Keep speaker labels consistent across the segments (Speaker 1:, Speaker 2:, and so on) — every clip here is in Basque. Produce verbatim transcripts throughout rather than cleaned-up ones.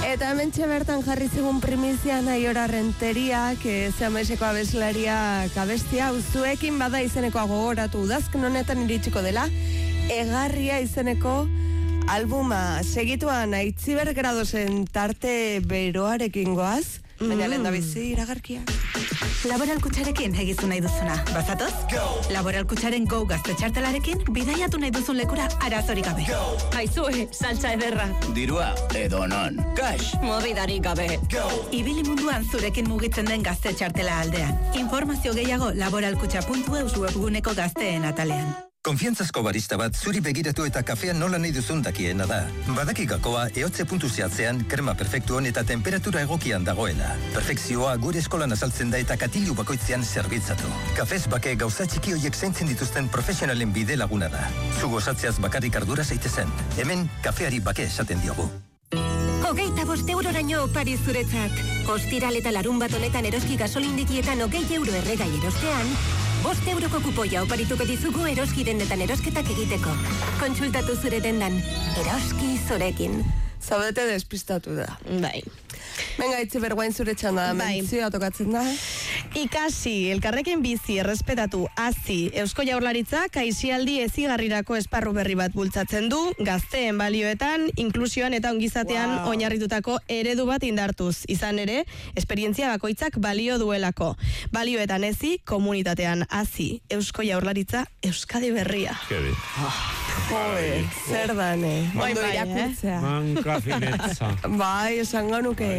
Speaker 1: Eta hemen bertan jarri zigun primizia Naiora Renteria, que ze ameseko abeslaria kabestia, uzuekin bada izeneko gogoratu udazken honetan iritsiko dela, Egarria izeneko albuma. Segituan Aitziber Gradosen tarte beroarekin goaz, baina mm. lehen da bizi iragarkia.
Speaker 2: Laboral Kutxarekin egizu nahi duzuna. Bazatoz? Go! Laboral Kutxaren Go gazte txartelarekin bidaiatu nahi duzun lekura arazorik gabe. Go! Aizue, saltza ederra.
Speaker 3: Dirua, edo non. Cash!
Speaker 2: Mobidarik gabe. Go! Ibili munduan zurekin mugitzen den gazte txartela aldean. Informazio gehiago laboralkutxa puntu eus webguneko gazteen atalean.
Speaker 4: Konfiantzazko barista bat zuri begiratu eta kafean nola nahi duzun dakiena da. Badaki gakoa ehotze puntu zehatzean, krema perfektuan eta temperatura egokian dagoela. Perfekzioa gure eskolan azaltzen da eta katilu bakoitzean zerbitzatu. Kafez bake gauza txiki hoiek zaintzen dituzten profesionalen bide laguna da. Zu gozatzeaz bakarrik ardura zaitezen. Hemen kafeari bake esaten diogu.
Speaker 5: Hogeita bost euroraino opari zuretzat. Ostiral eta larun bat honetan eroski gasolindikietan hogei euro erregai erostean, bost euroko kupoia oparituko dizugu eroski dendetan erosketak egiteko. Kontsultatu zure dendan, eroski zurekin.
Speaker 1: Zaudete despistatu da.
Speaker 6: Bai.
Speaker 1: Venga, itzi berguain zure txanda,
Speaker 6: bai.
Speaker 1: Mentzioa tokatzen da.
Speaker 6: Ikasi, elkarrekin bizi, errespetatu, hazi, Eusko Jaurlaritzak aisialdi ezigarrirako esparru berri bat bultzatzen du, gazteen balioetan, inklusioan eta ongizatean wow. oinarritutako eredu bat indartuz. Izan ere, esperientzia bakoitzak balio duelako. Balioetan ezi, komunitatean hazi, Eusko Jaurlaritza, Euskadi berria.
Speaker 7: Kebi.
Speaker 1: Joe, zer dane.
Speaker 6: Bai,
Speaker 1: Ondo
Speaker 6: bai,
Speaker 1: irakurtzea.
Speaker 7: Manka finetza.
Speaker 1: Bai, esango nuke.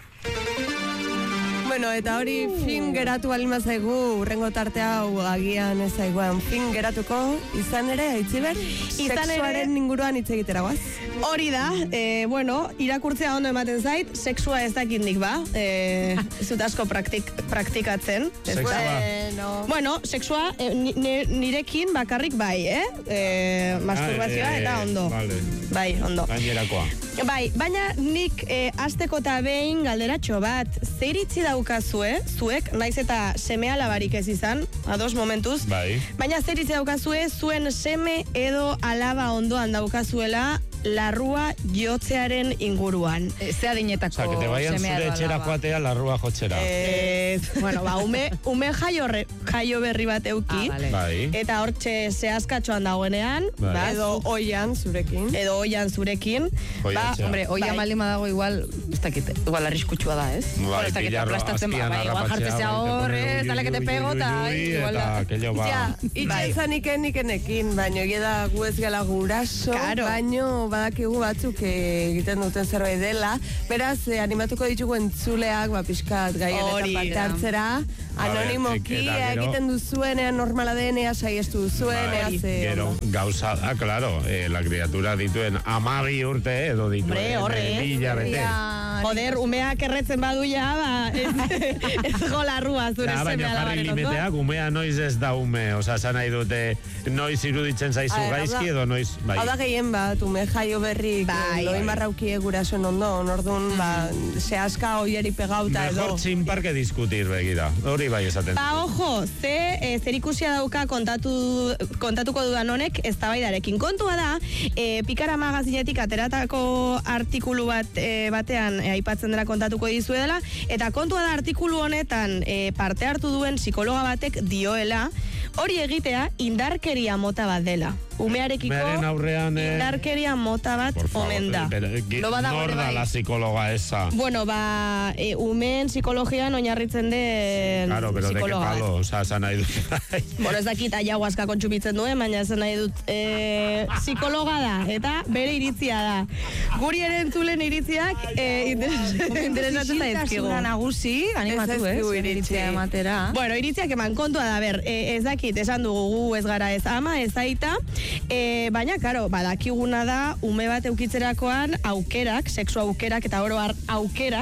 Speaker 1: Bueno, eta hori fin geratu alima zaigu, urrengo tarte hau agian ez zaiguan fin geratuko, izan ere, Aitziber, sexuaren inguruan hitz egitera guaz.
Speaker 6: Hori da, e, bueno, irakurtzea ondo ematen zait, sexua ez dakindik ba, e, ez dut asko praktik, praktikatzen.
Speaker 7: Sexua?
Speaker 1: Bueno,
Speaker 6: bueno, sexua e, nirekin bakarrik bai, eh? E, masturbazioa
Speaker 7: ah, e,
Speaker 6: eta ondo.
Speaker 7: Vale.
Speaker 6: Bai, ondo.
Speaker 7: Gainerakoa.
Speaker 6: Bai, baina nik e, asteko eta behin galderatxo bat, ze iritzi daukazue, zuek, naiz eta seme alabarik ez izan, ados momentuz,
Speaker 7: bai.
Speaker 6: Baina ze iritzi daukazue, zuen seme edo alaba ondoan daukazuela larrua jotzearen inguruan.
Speaker 2: E, ze adinetako
Speaker 7: semea. Osa, que te vayan zure etxera joatea larrua jotzera.
Speaker 6: Eh, bueno, ba, ume, ume jaio, re, jaio berri bat euki,
Speaker 2: ah, vale.
Speaker 7: Bai.
Speaker 6: eta hortxe zehazkatxoan dagoenean,
Speaker 7: Bai.
Speaker 6: ba,
Speaker 1: edo oian zurekin.
Speaker 6: edo oian zurekin,
Speaker 7: Oia
Speaker 6: ba,
Speaker 7: etxea.
Speaker 2: Hombre, oia
Speaker 6: bai.
Speaker 2: baldin badago igual, ez dakit, igual arriskutsua da, ez?
Speaker 7: Bai,
Speaker 2: Igual ez dakit
Speaker 7: pillarlo
Speaker 2: aplastatzen,
Speaker 7: azpian
Speaker 2: bai, igual
Speaker 7: harrapatzea,
Speaker 2: jartzea
Speaker 7: bai,
Speaker 2: hor,
Speaker 7: te pone
Speaker 2: ez, dale que te pego, eta
Speaker 7: ui,
Speaker 2: igual
Speaker 7: eta
Speaker 2: da.
Speaker 7: aquello ba.
Speaker 1: Ja,
Speaker 6: Bai.
Speaker 1: itxezan iken ikenekin, baino da gu ez gela guraso,
Speaker 6: Claro.
Speaker 1: baino badakigu batzuk egiten duten zerbait dela, beraz, eh, animatuko ditugu entzuleak, ba, pixkat gaien eta
Speaker 6: Hori
Speaker 1: parte
Speaker 6: da.
Speaker 1: hartzera, anonimoki
Speaker 7: eta gero-
Speaker 1: egiten duzuenean, normala denea, saiestu duzuenea,
Speaker 7: Bai,
Speaker 1: ze...
Speaker 7: gero, gauza da, claro, eh, la criatura dituen amagi urte edo dituen
Speaker 6: Hombre, horre,
Speaker 7: eh, mila bete.
Speaker 6: Joder, umeak erretzen badu ja, ba, ez, ez jo larrua zure
Speaker 7: Ja,
Speaker 6: seme
Speaker 7: baina jarri
Speaker 6: alabaren
Speaker 7: limiteak, umea noiz ez da ume, oza, esan nahi dute, noiz iruditzen zaizu
Speaker 1: A ver, hau
Speaker 7: gaizki
Speaker 1: da-
Speaker 7: edo noiz, bai.
Speaker 1: Hau da gehien bat, ume jaio berrik,
Speaker 6: Bai,
Speaker 1: loin
Speaker 7: bai.
Speaker 1: barraukie gurasoen ondo, orduan, ba, zehazka oieri pegauta edo.
Speaker 7: Mejor txinpar que discutir, begira. Hori bai esaten.
Speaker 6: Ba, ojo, ze e, zer ikusia dauka kontatu, kontatuko dudan honek eztabaidarekin. Kontua da, e, Pikara magazinetik ateratako artikulu bat e, batean e, aipatzen dela kontatuko dizuedela, eta kontua da artikulu honetan e, parte hartu duen psikologa batek dioela, hori egitea indarkeria mota bat dela. Umearekiko
Speaker 7: Umearen aurrean, eh,
Speaker 6: indarkeria mota bat
Speaker 7: Por favor,
Speaker 6: omen da.
Speaker 7: pero, eh,
Speaker 6: Lo badago
Speaker 7: nor
Speaker 6: ere
Speaker 7: da
Speaker 6: bai.
Speaker 7: la psikologa esa?
Speaker 6: Bueno, ba, e, umeen psikologian oinarritzen den
Speaker 7: Claro, pero de qué
Speaker 6: psikologa bat.
Speaker 7: palo, oza, esan nahi dut.
Speaker 6: Bueno, ez dakit ayahuasca kontsumitzen duen, baina esan nahi dut e, psikologa da, eta bere iritzia da. Guri ere entzulen iritziak e, interes, interesatzen zaizkigu.
Speaker 2: Isiltasuna nagusi, animatu,
Speaker 1: Ez
Speaker 2: ez?
Speaker 1: zaizkigu iritzi.
Speaker 2: Iritzia ematera.
Speaker 6: Bueno, iritziak eman kontua da, ber, e, ez dakit, esan dugu gu ez gara ez ama, ez aita, e, baina, karo, badakiguna da, ume bat eukitzerakoan aukerak, sexu aukerak, eta oro har aukerak,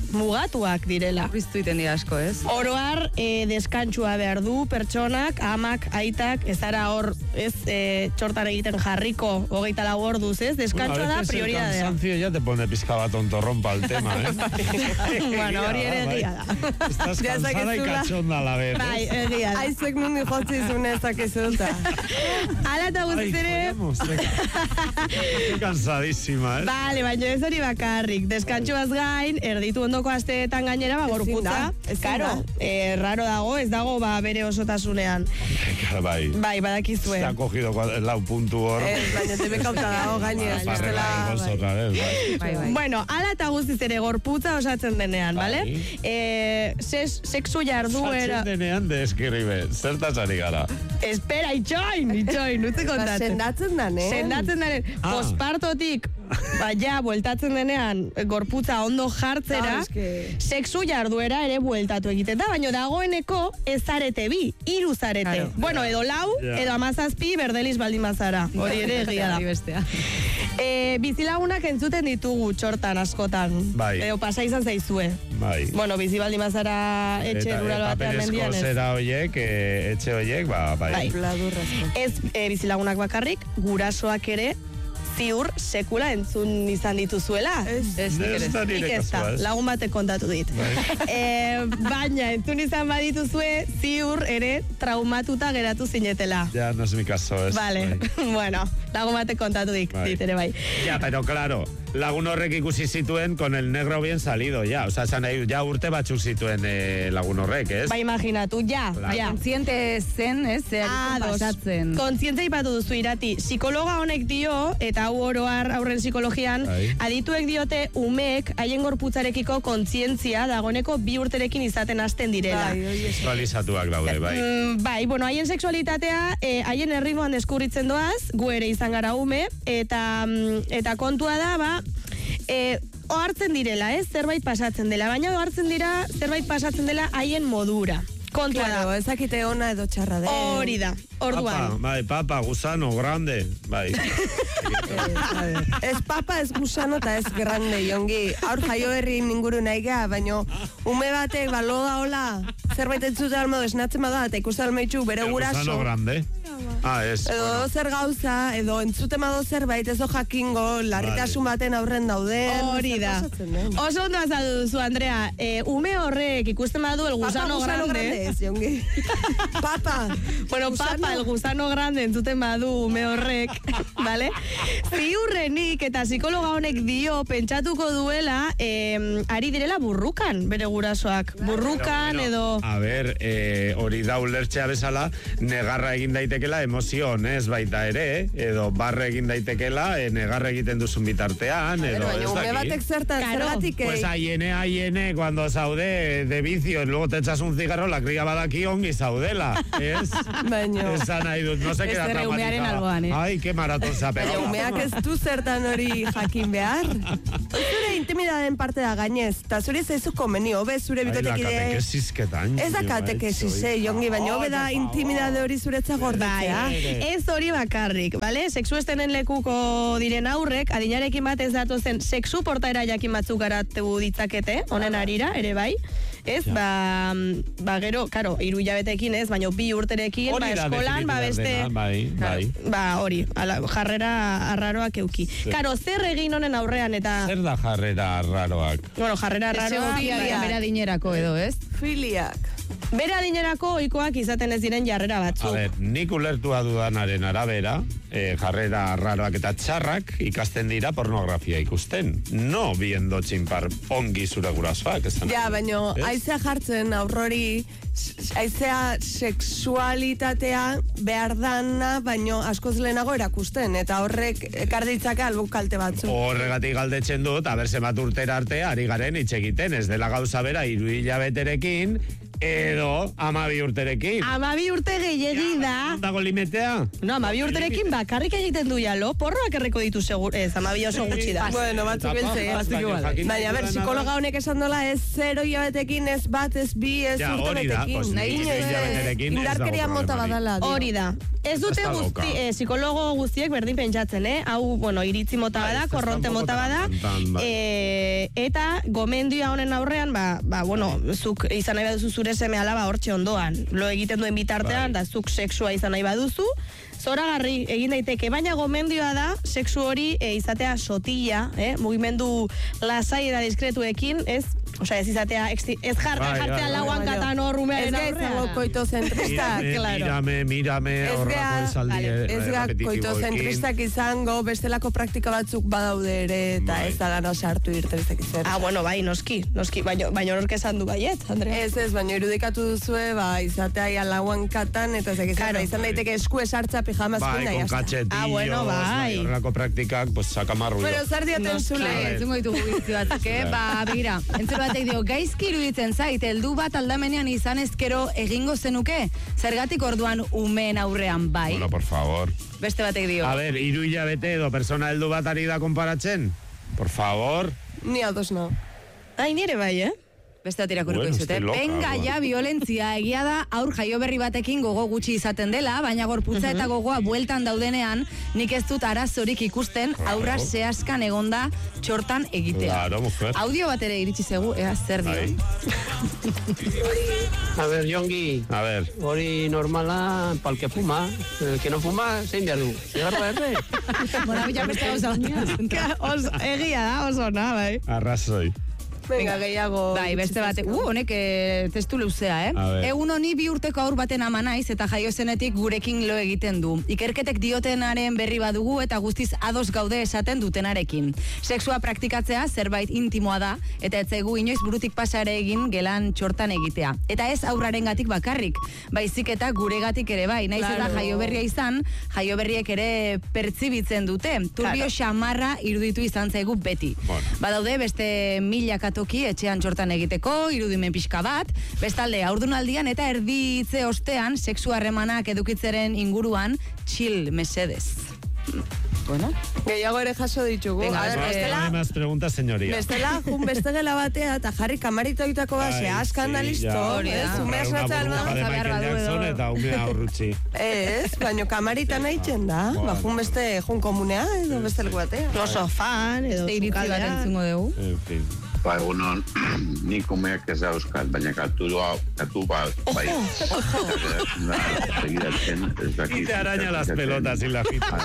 Speaker 6: mugatuak direla.
Speaker 8: Biztu iten dira asko, ez?
Speaker 6: Oroar, e, deskantsua behar du pertsonak, amak, aitak, ez ara hor, ez, e, txortan egiten jarriko, hogeita lau orduz, ez? Deskantsua da prioridadea.
Speaker 7: El cansancio ya te pone pizka bat ontorrompa el tema, eh?
Speaker 6: Bueno, hori ere egia da.
Speaker 7: Estás cansada y cachonda a la vez.
Speaker 6: Bai, egia da.
Speaker 1: Aizuek nundi jotzi zunezak ezuta.
Speaker 6: Ala eta guztiz ere...
Speaker 7: Estoy cansadísima, eh?
Speaker 6: Vale, baina ez hori bakarrik. Deskantxuaz gain, erditu ondoko asteetan gainera, ba, gorputza. Karo, eh, raro dago, ez dago, ba, bere osotasunean.
Speaker 7: Bai.
Speaker 6: Bai, badakizue.
Speaker 7: Se ha cogido lau puntu hor.
Speaker 1: Ez, baina tebe kauta dago gainez.
Speaker 6: Bueno, ala eta guztiz ere gorputza osatzen denean, bale? Eh, sexu jarduera...
Speaker 7: Osatzen denean deskribe, zertaz ari gara.
Speaker 6: Espera, itxoin, itxoin, nutze kontatzen.
Speaker 1: Sendatzen danen.
Speaker 6: Sendatzen danen. Pospartotik, ba, ja, bueltatzen denean, gorputza ondo jartzera, sexu jarduera ere bueltatu egiten da, baina dagoeneko ez zarete bi, hiru zarete. Bueno, edo lau, edo amazazpi, berdeliz baldin bazara. Hori ere egia da. E, bizilagunak entzuten ditugu txortan askotan.
Speaker 7: Bai.
Speaker 6: Edo pasa izan zaizue.
Speaker 7: Bai.
Speaker 6: Bueno, bizi baldin bazara etxe rural batean mendian ez.
Speaker 7: Paperezko zera hoiek, e, etxe hoiek, ba, bai.
Speaker 6: Bai. Ez e, bizilagunak bakarrik, gurasoak ere ziur sekula entzun izan dituzuela.
Speaker 8: Ez, ez,
Speaker 6: nik ez da, lagun batek kontatu dit. E, baina, entzun izan badituzue, ziur ere traumatuta geratu zinetela.
Speaker 7: Ja, no es mi caso, ez.
Speaker 6: Vale, bueno, lagun batek kontatu dit, dit ere bai.
Speaker 7: Ja, pero claro, lagun horrek ikusi zituen con el negro bien salido, ja. O sea, esan nahi, ja urte batzuk zituen eh, lagun horrek, ez?
Speaker 6: Ba, imaginatu, ja,
Speaker 8: claro. Ja. Kontziente zen, ez? Zer pasatzen.
Speaker 6: Kontziente ipatu duzu irati. Psikologa honek dio, eta hau oroar aurren psikologian, Ai. adituek diote umeek haien gorputzarekiko kontzientzia dagoneko bi urterekin izaten hasten direla.
Speaker 7: Sexualizatuak daude, bai.
Speaker 6: Mm, bai, bueno, haien sexualitatea, eh, haien erritmoan deskubritzen doaz, gu ere izan gara ume, eta, eta kontua da, ba, eh, ohartzen direla, ez? Zerbait pasatzen dela, baina ohartzen dira zerbait pasatzen dela haien modura. Kontua
Speaker 1: claro,
Speaker 6: da.
Speaker 1: Ezakite ona edo txarra den.
Speaker 6: Hori da, orduan.
Speaker 7: Papa, bai, papa, gusano, grande, bai.
Speaker 1: Ez papa, ez gusano eta ez grande, jongi. Aur jaio herri inguru nahi ga, baina ume batek, balo da hola, zerbait entzute almo esnatzen bada, eta ikusten almeitxu bere guraso.
Speaker 7: Gusano grande. Ah, ez.
Speaker 1: Edo bueno. Zer gauza, edo entzute mado zerbait, ez jakingo, larritasun baten aurren dauden.
Speaker 6: Hori da. Oso ondo azaldu duzu, Andrea. E, ume horrek ikusten badu el gusano
Speaker 1: papa,
Speaker 6: grande.
Speaker 1: grande ez, jongi. Papa.
Speaker 6: Bueno, gusano. Papa, el gusano grande entzuten badu ume horrek, vale? Ziurrenik eta psikologa honek dio pentsatuko duela eh, ari direla burrukan, bere gurasoak. Burrukan bueno, edo...
Speaker 7: A ber, eh, hori da ulertzea bezala, negarra egin daitekela emozio honez baita ere, edo barre egin daitekela, e, negarra egiten duzun bitartean, edo
Speaker 1: ver,
Speaker 7: ez daki.
Speaker 1: Ume batek zertan, claro. Zergatik...
Speaker 7: Pues aiene, aiene, cuando saude de vicio, luego te echas un cigarro, la cría badaki ongi saudela, ez?
Speaker 1: Baino.
Speaker 7: Esan nahi dut, no se queda traumatizada.
Speaker 8: Eh?
Speaker 7: Ai, que maratón se ha pegado.
Speaker 1: Umeak ez du zertan hori jakin behar. Zure intimidaden parte da gainez, eta zure zaizu komeni, hobe zure bikotekide...
Speaker 7: Ai, la katekesizketan.
Speaker 1: Ez da katekesize, jongi, baina hobe da intimidade hori zuretza gordatzea.
Speaker 6: Ez hori bakarrik, bale? Sexu estenen lekuko diren aurrek, adinarekin bat ez datozen sexu portaera jakin batzuk garatu ditzakete, honen arira, ere bai. Ez, ja. ba, ba, gero, karo, iru hilabetekin ez, baina bi urterekin, ba, eskolan, ba, beste...
Speaker 7: Bai, bai.
Speaker 6: Ba, hori, ala, jarrera arraroak euki. Sí. Karo, zer egin honen aurrean eta...
Speaker 7: Zer da jarrera arraroak?
Speaker 6: Bueno, jarrera arraroak...
Speaker 8: Bera dinerako edo, ez?
Speaker 1: Filiak.
Speaker 6: Bera dinerako ohikoak izaten ez diren jarrera batzuk.
Speaker 7: A ber, nik ulertua dudanaren arabera, eh, jarrera arraroak eta txarrak ikasten dira pornografia ikusten. No biendo txinpar ongi zure gurasoak.
Speaker 1: Ja, baina aizea jartzen aurrori, aizea sexualitatea behar dana, baino askoz lehenago erakusten, eta horrek ekarditzake albo kalte batzu.
Speaker 7: Horregatik galdetzen dut, haber zenbat urtera arte, ari garen hitz egiten, ez dela gauza bera, hiru hilabeterekin, edo amabi urterekin.
Speaker 6: Amabi urte gehiegi da.
Speaker 7: Dago limetea?
Speaker 6: No, amabi urterekin bakarrik egiten du jalo, porroak erreko ditu segur, ez, amabi oso gutxi da.
Speaker 1: Bueno, batzuk beltze. Baina, ber, psikologa honek esan dola, ez zero hilabetekin, ez bat, ez bi, ez urtebetekin. Indarkeria mota badala.
Speaker 6: Hori da. Ez dute guzti, eh, psikologo guztiek berdin pentsatzen, eh? Hau, bueno, iritzi mota bada, korronte mota bada, eh, eta gomendioa honen aurrean, ba, ba, bueno, zuk izan nahi baduzu zure seme alaba hortxe ondoan, lo egiten duen bitartean, da zuk sexua izan nahi baduzu, zoragarri egin daiteke, baina gomendioa da, sexu hori e, izatea sotila, eh? Mugimendu lasai eta diskretuekin, ez? Osea, ez izatea, ez jartzea lauan katan hor rumearen aurrean. Ez gaizago koitozentristak, claro.
Speaker 7: Mirame, mirame, horrako esaldi repetitiboekin.
Speaker 1: Ez ga koitozentristak izango, bestelako praktika batzuk badaude ere, eta ez da gana sartu irterizek izan.
Speaker 6: Ah, bueno, bai, noski, noski, baina nork esan du baiet, Andrea.
Speaker 1: Ez ez, baina irudikatu duzue, ba, izatea ia lauan katan, eta ez izan, izan daiteke esku esartza pijamazkin da,
Speaker 7: bai, con cachetillos,
Speaker 6: ah, bueno, bai.
Speaker 7: horrako praktikak, pues, sakamarruio.
Speaker 1: Pero zer dioten zule.
Speaker 8: Entzungo ditugu gizti batzuk, eh? Ba, begira, entzun batek dio, gaizki iruditzen zait, heldu bat aldamenean izan ezkero egingo zenuke, zergatik orduan umeen aurrean bai.
Speaker 7: Bueno, por favor.
Speaker 8: Beste batek dio.
Speaker 7: A ver, hiru hilabete edo persona heldu bat ari da konparatzen? Por favor.
Speaker 1: Ni ados no.
Speaker 6: Ai, nire bai, eh?
Speaker 8: Beste bat irakurriko
Speaker 7: Bueno,
Speaker 8: izute.
Speaker 7: loca,
Speaker 8: Benga ja violentzia, egia da aur jaio berri batekin gogo gutxi izaten dela, baina gorputza eta gogoa bueltan daudenean, nik ez dut arazorik ikusten aurra zehazkan egonda txortan egitea.
Speaker 7: Claro, mujer.
Speaker 8: Audio bat ere iritsi zegu, ea zer dio.
Speaker 9: A ver, Jongi.
Speaker 7: A ver.
Speaker 9: Hori normala, pal que fuma. El que no fuma, zein behar du. Zigarro erde.
Speaker 8: Bona, bila beste gauza baina.
Speaker 6: Egia da, oso na, bai.
Speaker 7: Arrazoi.
Speaker 1: Venga, gehiago.
Speaker 8: Bai, beste batek, uh, honek e, testu luzea, eh? Egun honi bi urteko aur baten ama naiz eta jaio zenetik gurekin lo egiten du. Ikerketek diotenaren berri badugu eta guztiz ados gaude esaten dutenarekin. Sexua praktikatzea zerbait intimoa da eta ez zaigu inoiz burutik pasa ere egin gelan txortan egitea. Eta ez aurrarengatik bakarrik, baizik eta guregatik ere bai. Naiz eta jaio berria izan, jaio berriek ere pertsibitzen dute. Turbio xamarra iruditu izan zaigu beti. Badaude beste milaka toki etxean txortan egiteko, irudimen pixka bat, bestalde aurdunaldian eta erditze ostean sexu harremanak edukitzeren inguruan chill mesedez. Bueno.
Speaker 1: Gehiago ere jaso ditugu.
Speaker 7: Venga,
Speaker 1: a ver, bestela,
Speaker 7: no más preguntas, señoría.
Speaker 1: Bestela, jun beste gela batea eta jarri kamarito egitako base, askanda listo. Ez, umea esnatza alba.
Speaker 7: Una burbuja de Michael Jackson eta umea aurrutxi.
Speaker 1: Ez, baina kamarita nahi txen da. Ba, jun beste, jun komunea, edo beste leku batea.
Speaker 6: No sofan, edo
Speaker 8: zukaldean. Entzungo dugu.
Speaker 7: En fin.
Speaker 10: Ba, egunon, nik umeak ez dauzkat, baina katu doa, katu ba, bai. Segiratzen, ez dakit.
Speaker 7: Y te araña las pelotas y la jita.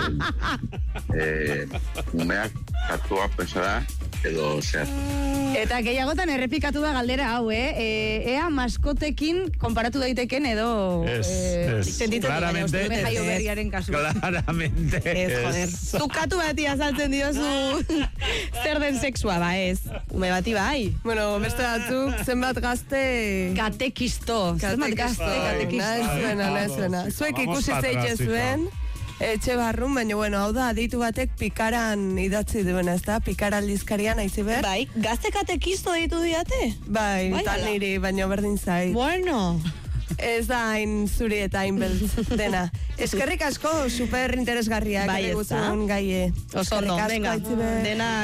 Speaker 10: Eh, umeak katua pesara, edo zehaz.
Speaker 8: Eta gehiagotan errepikatu da galdera hau, eh? E, ea maskotekin konparatu daiteken edo...
Speaker 7: Ez,
Speaker 8: eh,
Speaker 7: ez, claramente.
Speaker 8: Jaio berriaren kasua.
Speaker 7: Claramente.
Speaker 6: Ez, joder. Zukatu bati azaltzen diozu zer den sexua, ba ez. Ume bati bai.
Speaker 1: Bueno, beste batzuk, zenbat gazte...
Speaker 8: Katekisto. Zenbat gazte, katekisto.
Speaker 1: Nahi zuena, nahi zuena. Zuek ikusi zeitxe zuen... Etxe barrun, baina, bueno, hau da, aditu batek pikaran idatzi duena, ez da? Pikara aldizkarian, aizi ber?
Speaker 6: Bai, gazte katekisto ditu diate?
Speaker 1: Bai,
Speaker 6: bai
Speaker 1: tal niri, baina berdin zait.
Speaker 6: Bueno...
Speaker 1: Ez da hain zuri eta hain beltz dena. Eskerrik asko, super interesgarriak.
Speaker 6: Bai, ez da.
Speaker 1: Gaie.
Speaker 6: Oso no, venga, dena